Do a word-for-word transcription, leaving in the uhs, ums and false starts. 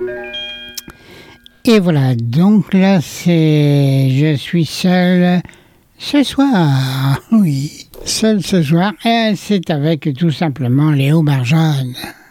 Et voilà, donc là, c'est... Je suis seul ce soir, oui. Seul ce soir, et c'est avec tout simplement Léo Barjane.